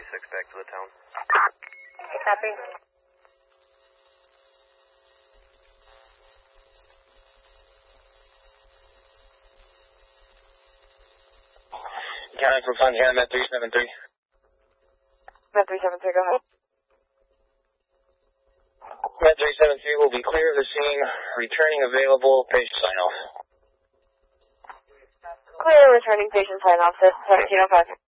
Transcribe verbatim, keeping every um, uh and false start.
six back to the town. Copy. Counting for funds here, Met three seven three. Met three seven three, go ahead. Met three seven three will be clear of the scene, returning available, patient sign off. Clear, returning patient sign off, seventeen oh five.